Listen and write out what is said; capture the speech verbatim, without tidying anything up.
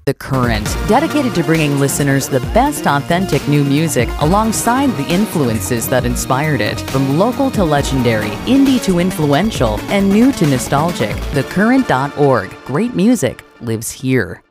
The Current, dedicated to bringing listeners the best authentic new music alongside the influences that inspired it. From local to legendary, indie to influential, and new to nostalgic. the current dot org. Great music lives here.